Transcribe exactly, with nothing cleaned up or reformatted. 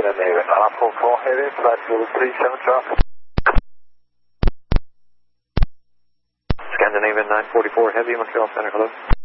Scandinavian, Apple four heavy, flight level three seven traffic. Scandinavian nine forty-four heavy, Montreal Center, hello.